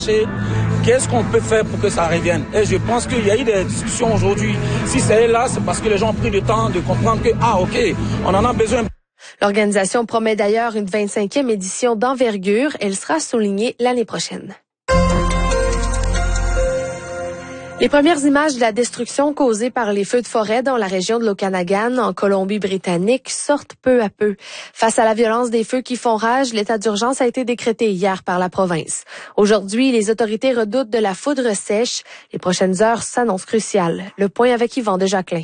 Qu'est-ce qu'on peut faire pour que ça revienne? Et je pense qu'il y a eu des discussions aujourd'hui. Si c'est là, c'est parce que les gens ont pris le temps de comprendre que, OK, on en a besoin. L'organisation promet d'ailleurs une 25e édition d'envergure. Elle sera soulignée l'année prochaine. Les premières images de la destruction causée par les feux de forêt dans la région de l'Okanagan, en Colombie-Britannique, sortent peu à peu. Face à la violence des feux qui font rage, l'état d'urgence a été décrété hier par la province. Aujourd'hui, les autorités redoutent de la foudre sèche. Les prochaines heures s'annoncent cruciales. Le point avec Yvan de Jacquelin.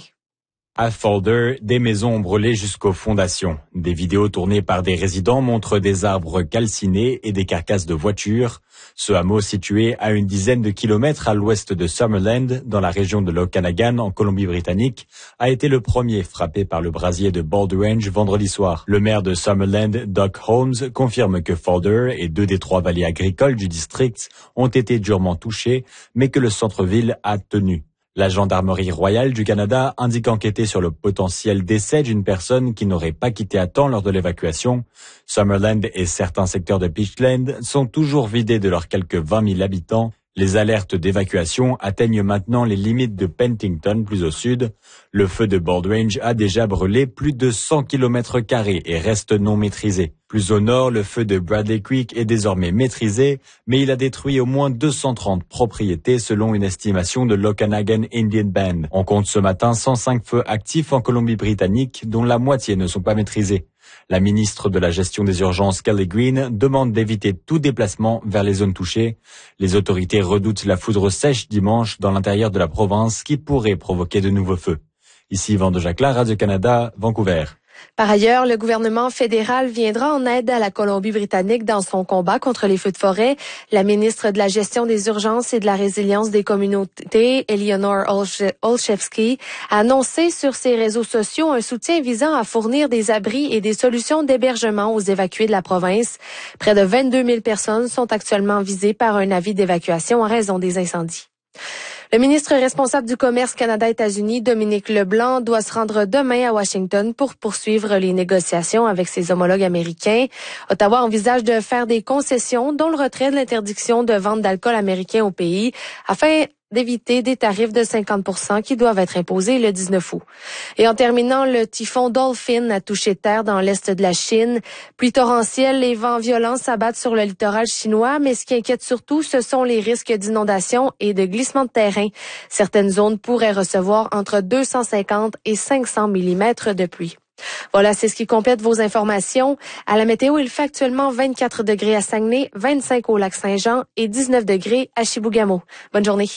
À Folder, des maisons ont brûlé jusqu'aux fondations. Des vidéos tournées par des résidents montrent des arbres calcinés et des carcasses de voitures. Ce hameau, situé à une dizaine de kilomètres à l'ouest de Summerland, dans la région de l'Okanagan, en Colombie-Britannique, a été le premier frappé par le brasier de Baldy vendredi soir. Le maire de Summerland, Doug Holmes, confirme que Folder et 2 des 3 vallées agricoles du district ont été durement touchés, mais que le centre-ville a tenu. La Gendarmerie royale du Canada indique enquêter sur le potentiel décès d'une personne qui n'aurait pas quitté à temps lors de l'évacuation. Summerland et certains secteurs de Peachland sont toujours vidés de leurs quelques 20 000 habitants. Les alertes d'évacuation atteignent maintenant les limites de Penticton, plus au sud. Le feu de Baldy a déjà brûlé plus de 100 km² et reste non maîtrisé. Plus au nord, le feu de Bradley Creek est désormais maîtrisé, mais il a détruit au moins 230 propriétés selon une estimation de l'Okanagan Indian Band. On compte ce matin 105 feux actifs en Colombie-Britannique, dont la moitié ne sont pas maîtrisés. La ministre de la Gestion des Urgences, Kelly Green, demande d'éviter tout déplacement vers les zones touchées. Les autorités redoutent la foudre sèche dimanche dans l'intérieur de la province qui pourrait provoquer de nouveaux feux. Ici Yvan de Jacquelin, Radio-Canada, Vancouver. Par ailleurs, le gouvernement fédéral viendra en aide à la Colombie-Britannique dans son combat contre les feux de forêt. La ministre de la Gestion des Urgences et de la Résilience des communautés, Eleanor Olszewski, a annoncé sur ses réseaux sociaux un soutien visant à fournir des abris et des solutions d'hébergement aux évacués de la province. Près de 22 000 personnes sont actuellement visées par un avis d'évacuation en raison des incendies. Le ministre responsable du commerce Canada-États-Unis, Dominique Leblanc, doit se rendre demain à Washington pour poursuivre les négociations avec ses homologues américains. Ottawa envisage de faire des concessions, dont le retrait de l'interdiction de vente d'alcool américain au pays, afin d'éviter des tarifs de 50% qui doivent être imposés le 19 août. Et en terminant, le typhon Dolphin a touché terre dans l'est de la Chine. Pluie torrentielle, les vents violents s'abattent sur le littoral chinois, mais ce qui inquiète surtout, ce sont les risques d'inondation et de glissement de terrain. Certaines zones pourraient recevoir entre 250 et 500 mm de pluie. Voilà, c'est ce qui complète vos informations. À la météo, il fait actuellement 24 degrés à Saguenay, 25 au Lac-Saint-Jean et 19 degrés à Chibougamau. Bonne journée.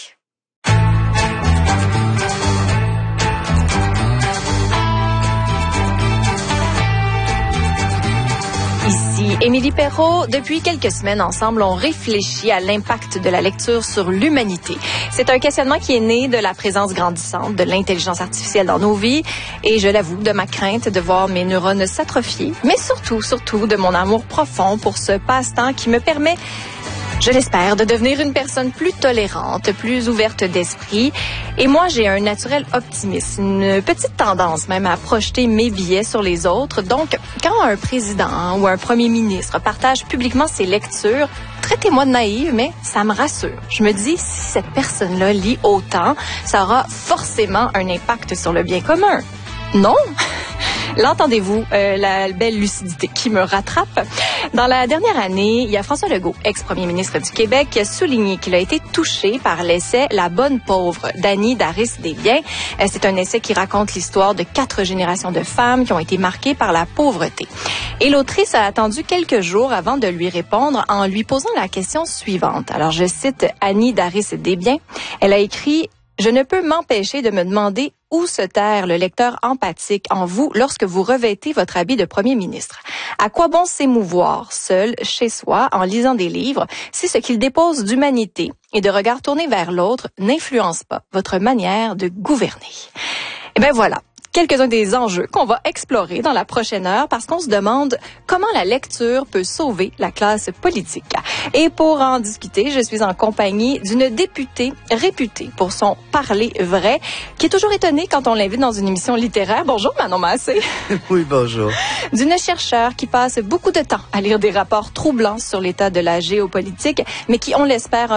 Ici Émilie Perrault. Depuis quelques semaines, ensemble, on réfléchit à l'impact de la lecture sur l'humanité. C'est un questionnement qui est né de la présence grandissante de l'intelligence artificielle dans nos vies et, je l'avoue, de ma crainte de voir mes neurones s'atrophier, mais surtout de mon amour profond pour ce passe-temps qui me permet, je l'espère, de devenir une personne plus tolérante, plus ouverte d'esprit. Et moi, j'ai un naturel optimiste, une petite tendance même à projeter mes biais sur les autres. Donc, quand un président ou un premier ministre partage publiquement ses lectures, traitez-moi de naïve, mais ça me rassure. Je me dis, si cette personne-là lit autant, ça aura forcément un impact sur le bien commun. Non? L'entendez-vous, la belle lucidité qui me rattrape? Dans la dernière année, il y a François Legault, ex-premier ministre du Québec, qui a souligné qu'il a été touché par l'essai « La bonne pauvre » d'Annie Darris-Desbiens. C'est un essai qui raconte l'histoire de 4 générations de femmes qui ont été marquées par la pauvreté. Et l'autrice a attendu quelques jours avant de lui répondre en lui posant la question suivante. Alors, je cite Annie Darris-Desbiens. Elle a écrit « Je ne peux m'empêcher de me demander où se terre le lecteur empathique en vous lorsque vous revêtez votre habit de premier ministre. À quoi bon s'émouvoir seul, chez soi, en lisant des livres, si ce qu'il dépose d'humanité et de regard tourné vers l'autre n'influence pas votre manière de gouverner? » Eh bien voilà. Quelques-uns des enjeux qu'on va explorer dans la prochaine heure parce qu'on se demande comment la lecture peut sauver la classe politique. Et pour en discuter, je suis en compagnie d'une députée réputée pour son parler vrai, qui est toujours étonnée quand on l'invite dans une émission littéraire. Bonjour Manon Massé. Oui, bonjour. D'une chercheure qui passe beaucoup de temps à lire des rapports troublants sur l'état de la géopolitique, mais qui, on l'espère,